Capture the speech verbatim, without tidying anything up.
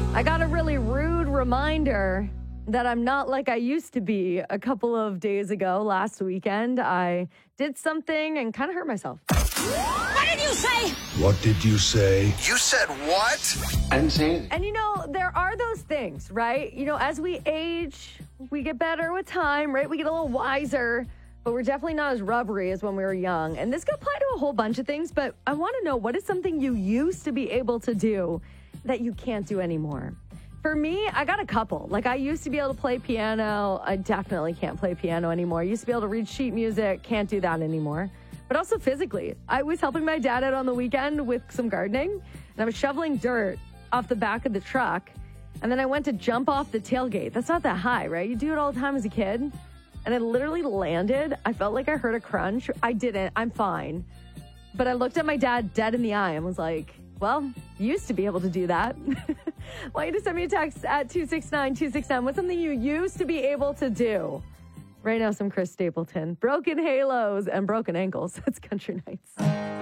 I got a really rude reminder that I'm not like I used to be a couple of days ago. Last weekend, I did something and kind of hurt myself. What did you say? What did you say? You said what? I didn't say anything. And you know, there are those things, right? You know, as we age, we get better with time, right? We get a little wiser, but we're definitely not as rubbery as when we were young. And this could apply to a whole bunch of things, but I want to know, what is something you used to be able to do that you can't do anymore? For me, I got a couple. Like, I used to be able to play piano. I definitely can't play piano anymore. I used to be able to read sheet music. Can't do that anymore. But also physically. I was helping my dad out on the weekend with some gardening, and I was shoveling dirt off the back of the truck. And then I went to jump off the tailgate. That's not that high, right? You do it all the time as a kid. And I literally landed. I felt like I heard a crunch. I didn't. I'm fine. But I looked at my dad dead in the eye and was like, well, you used to be able to do that. Want you to send me a text at two six nine two six nine. What's something you used to be able to do? Right now, some Chris Stapleton. Broken halos and broken ankles. It's Country Nights.